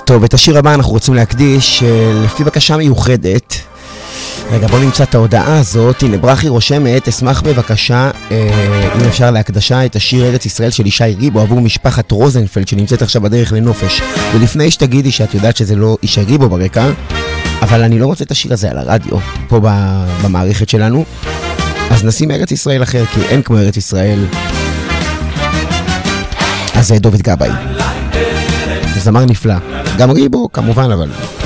טוב, את השיר הבא אנחנו רוצים להקדיש לפי בקשה מיוחדת. רגע, בוא נמצא את ההודעה הזאת. הנה, ברכי רושמת, אשמח בבקשה, אם אפשר להקדשה, את השיר ארץ ישראל של ישי ריבו עבור משפחת רוזנפלד שנמצאת עכשיו בדרך לנופש. ולפני שתגידי שאת יודעת שזה לא ישי ריבו ברקע, אבל אני לא רוצה את השיר הזה על הרדיו, פה במערכת שלנו, אז נשים ארץ ישראל אחר, כי אין כמו ארץ ישראל. אז זה דוד גבאי. זה זמר נפלא. גם ריבו, כמובן, אבל